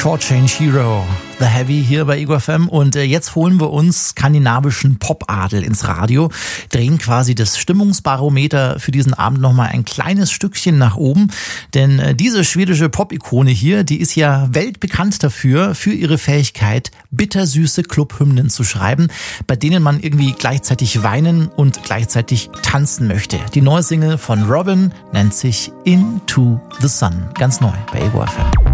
Short Change Hero, The Heavy hier bei Ego FM. Und jetzt holen wir uns skandinavischen Popadel ins Radio, drehen quasi das Stimmungsbarometer für diesen Abend nochmal ein kleines Stückchen nach oben. Denn diese schwedische Pop-Ikone hier, die ist ja weltbekannt dafür, für ihre Fähigkeit, bittersüße Clubhymnen zu schreiben, bei denen man irgendwie gleichzeitig weinen und gleichzeitig tanzen möchte. Die neue Single von Robin nennt sich Into the Sun. Ganz neu bei Ego FM.